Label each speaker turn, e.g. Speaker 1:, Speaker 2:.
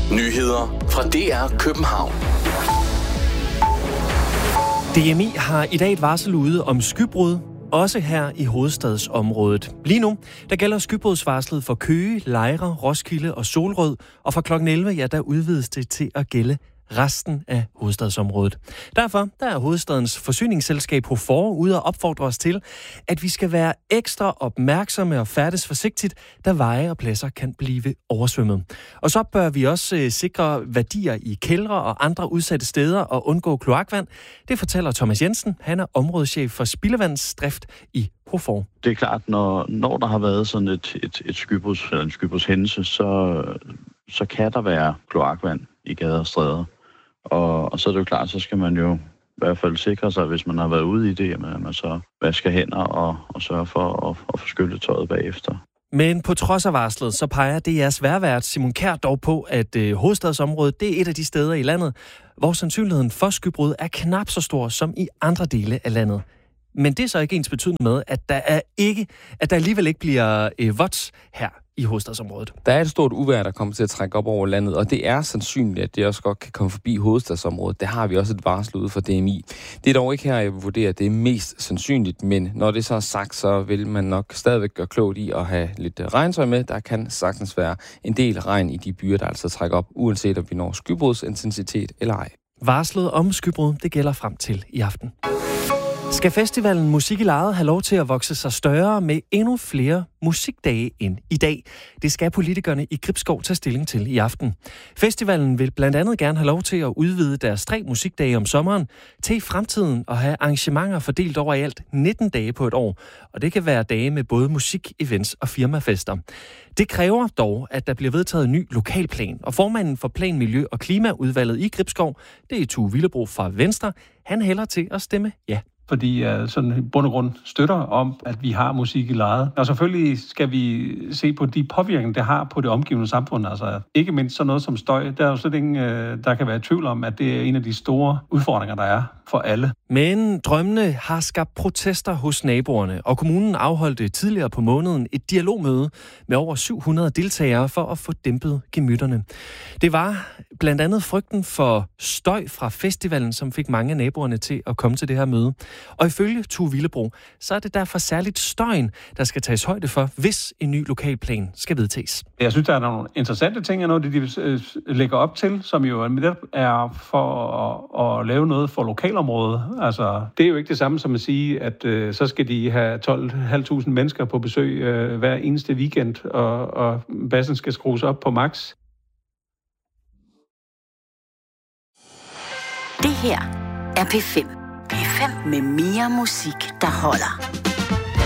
Speaker 1: Nyheder fra DR København.
Speaker 2: DMI har i dag et varsel ude om skybrud, også her i hovedstadsområdet. Lige nu, der gælder skybrudsvarslet for Køge, Lejre, Roskilde og Solrød, og fra kl. 11, ja, der udvides det til at gælde resten af hovedstadsområdet. Derfor der er hovedstadens forsyningsselskab HOFOR ude og opfordre os til, at vi skal være ekstra opmærksomme og færdes forsigtigt, da veje og pladser kan blive oversvømmet. Og så bør vi også sikre værdier i kældre og andre udsatte steder og undgå kloakvand. Det fortæller Thomas Jensen. Han er områdeschef for spildevandsdrift i HOFOR.
Speaker 3: Det er klart, når der har været sådan et skybruds eller en skybrudshændelse, så kan der være kloakvand i gader og stræder. Og så er det jo klart, så skal man jo i hvert fald sikre sig, hvis man har været ude i det, at man så vasker hænder og sørger for at få skyllet tøjet bagefter.
Speaker 2: Men på trods af varslet, så peger DR's vejrvært Simon Kjær dog på, at hovedstadsområdet det er et af de steder i landet, hvor sandsynligheden for skybrud er knap så stor som i andre dele af landet. Men det er så ikke ensbetydende med, at der alligevel ikke bliver vådt her i hovedstadsområdet.
Speaker 4: Der er et stort uvejr, der kommer til at trække op over landet, og det er sandsynligt, at det også godt kan komme forbi hovedstadsområdet. Der har vi også et varsel ude fra DMI. Det er dog ikke her, jeg vil vurdere, at det er mest sandsynligt, men når det så er sagt, så vil man nok stadigvæk gøre klogt i at have lidt regntøj med. Der kan sagtens være en del regn i de byer, der altså trækker op, uanset om vi når skybrodsintensitet eller ej.
Speaker 2: Varslet om skybrud, det gælder frem til i aften. Skal festivalen Musik i Lejet have lov til at vokse sig større med endnu flere musikdage end i dag? Det skal politikerne i Gribskov tage stilling til i aften. Festivalen vil blandt andet gerne have lov til at udvide deres 3 musikdage om sommeren til i fremtiden at have arrangementer fordelt over i alt 19 dage på et år. Og det kan være dage med både musik, events og firmafester. Det kræver dog, at der bliver vedtaget en ny lokalplan. Og formanden for Plan, Miljø og Klimaudvalget i Gribskov, det er Tue Villebro fra Venstre, han hælder til at stemme ja.
Speaker 5: Fordi jeg sådan i bund og grund støtter om, at vi har musik i lejet. Og selvfølgelig skal vi se på de påvirkninger, det har på det omgivende samfund. Altså ikke mindst sådan noget som støj. Der er jo slet ingen, der kan være i tvivl om, at det er en af de store udfordringer, der er for alle.
Speaker 2: Men drømmene har skabt protester hos naboerne, og kommunen afholdte tidligere på måneden et dialogmøde med over 700 deltagere for at få dæmpet gemytterne. Det var blandt andet frygten for støj fra festivalen, som fik mange af naboerne til at komme til det her møde. Og ifølge Tue Villebro, så er det derfor særligt støjen, der skal tages højde for, hvis en ny lokalplan skal vedtages.
Speaker 5: Jeg synes, der er nogle interessante ting, og noget, de lægger op til, som jo er for at lave noget for lokalområdet. Altså, det er jo ikke det samme som at sige, at så skal de have 12.500 mennesker på besøg hver eneste weekend, og bassen skal skrues op på max.
Speaker 6: Det her er P5. P5 med mere musik, der holder.